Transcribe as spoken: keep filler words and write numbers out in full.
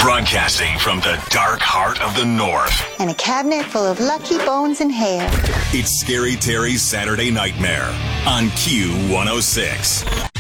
Broadcasting from the dark heart of the North. And a cabinet full of lucky bones and hair. It's Scary Terry's Saturday Nightmare on Q one oh six.